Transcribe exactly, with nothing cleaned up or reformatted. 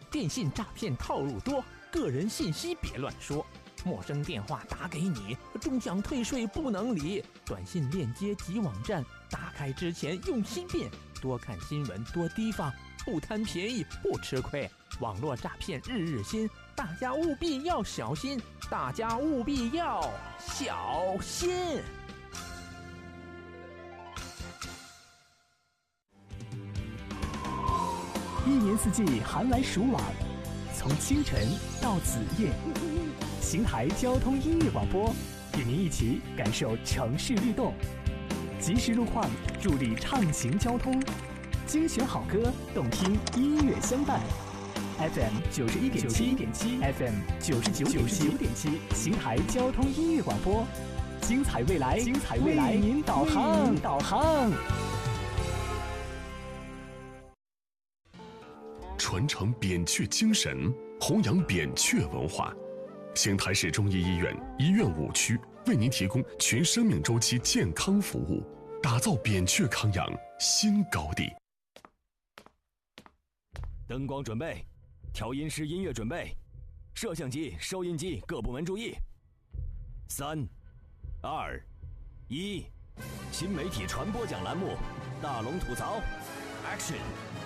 电信诈骗套路多，个人信息别乱说。陌生电话打给你，终想退税不能理。短信链接及网站，打开之前用心辨。多看新闻，多提防，不贪便宜不吃亏。网络诈骗日日新，大家务必要小心，大家务必要小心。 一年四季寒来暑往，从清晨到子夜，邢台交通音乐广播与您一起感受城市律动，及时路况助力畅行交通，精选好歌，动听音乐相伴。F M 九十一点七 ，F M 九十九点七，邢台交通音乐广播，精彩未来，精彩未来，为您导航，导航。 传承扁鹊精神，弘扬扁鹊文化。邢台市中医医院医院五区为您提供全生命周期健康服务，打造扁鹊康养新高地。 灯光准备，调音师音乐准备，摄像机、收音机各部门注意。三、二、一，新媒体传播奖栏目，大龙吐槽 ，Action。